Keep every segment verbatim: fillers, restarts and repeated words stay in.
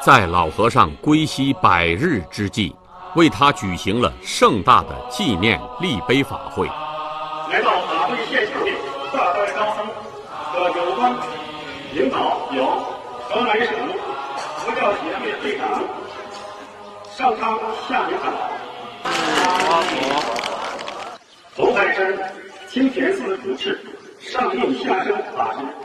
在老和尚归西百日之际，为他举行了盛大的纪念立碑法会。 来到法会现场的大代高僧和有关领导有河南省佛教协会会长上苍下明堂，头海山清田寺主持上应下生法师，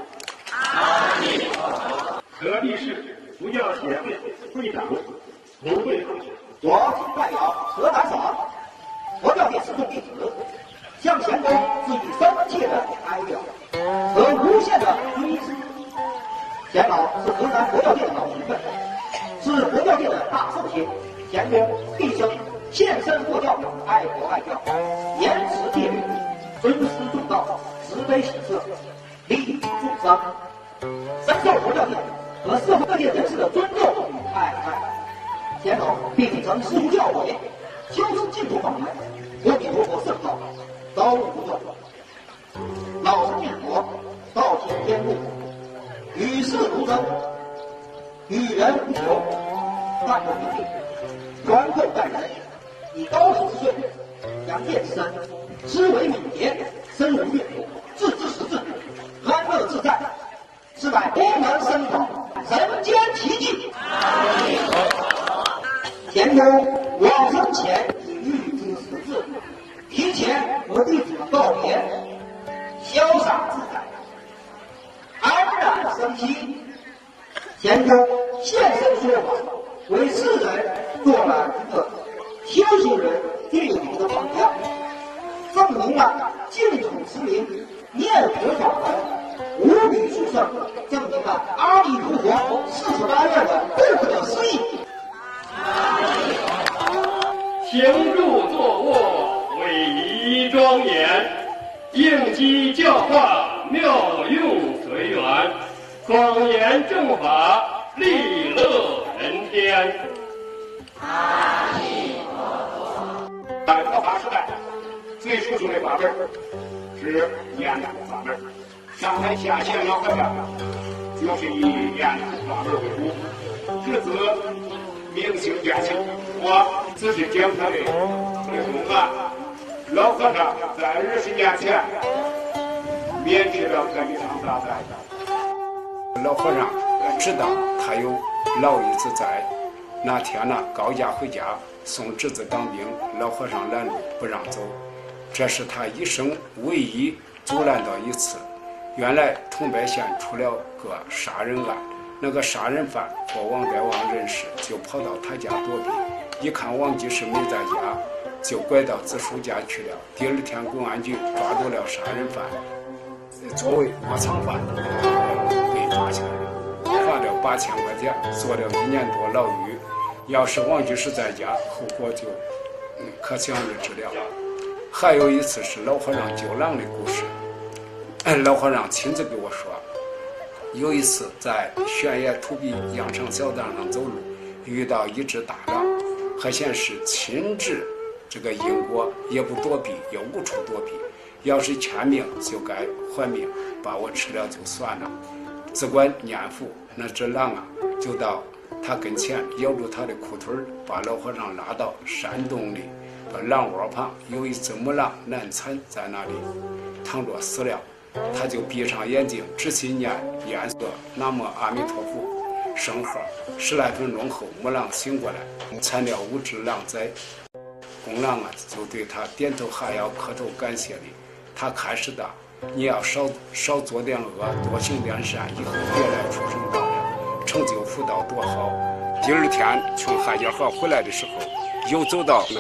河地市佛教协会会长卢慧凤， 我代表河南省佛教界师众弟子，向前公致以深切的哀悼和无限的追思。钱老是河南佛教界的老前辈，是佛教界的大圣贤。钱公毕生献身佛教，爱国爱教，严持戒律，尊师重道，慈悲喜舍，利益众生，深受佛教界和社会各界人士的尊重与爱戴。钱老并继承师父教诲，修持净土法门，阿弥陀佛圣道，遭遇不断。老生念佛，道行天路，与世无争，与人无求，万不平定，宽厚待人，以高十岁，扬见之身，思维敏捷，身无怨毒，自知识字，安乐自在，是乃功能深广，人间奇迹。田公往生前已预知时至，提前和弟子们告别，潇洒自在，安然生息。田公现身说法，为世人做了一个修行人定好的榜样，证明了净土持名念佛法门无比殊胜，证明了阿弥陀佛四十八愿的不可思议。 行住坐卧，伟仪庄严，应机教化，妙用随缘，广言正法，利乐人天。阿弥陀佛。在佛法时代，最殊胜的法门是念佛法门。上台下线老和尚就是以念佛法门为主，至此明清见性。我只是讲他的内容啊。老和尚在二十年前免去了这一场大灾。 老和尚知道他有老姨子在，那天呢高家回家送侄子当兵，老和尚拦路不让走，这是他一生唯一阻拦到一次。原来桐柏县出了个杀人案，那个杀人犯和王德旺认识，就跑到他家躲避。一看王居士没在家，就拐到子叔家去了。第二天公安局抓住了杀人犯，作为窝藏犯被抓起来了，罚了八千块钱，坐了一年多牢狱。要是王居士在家，后果就可想而知了。还有一次是老和尚救狼的故事，老和尚亲自给我说，有一次在悬崖土壁羊肠小道上走路，遇到一只大狼，还显示亲治这个因果，也不躲避，也无处躲避。要是欠命就该还命，把我吃了就算了。只管念佛，那只狼啊，就到他跟前咬住他的裤腿，把老和尚拉到山洞里，把狼窝旁有一只母狼难产在那里躺着死了。他就闭上眼睛，只心念念诵南无阿弥陀佛圣号。十来分钟后，母狼醒过来，产了五只狼崽。公狼啊，就对他点头哈腰，磕头感谢礼。他开始的，你要少少做点恶，多行点善，以后别来出生道人，成就福道多好。第二天从汉家河回来的时候，又走到那